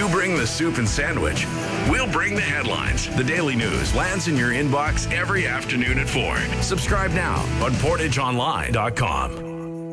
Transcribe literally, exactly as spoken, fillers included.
You bring the soup and sandwich. We'll bring the headlines. The Daily News lands in your inbox every afternoon at four. Subscribe now on portage online dot com.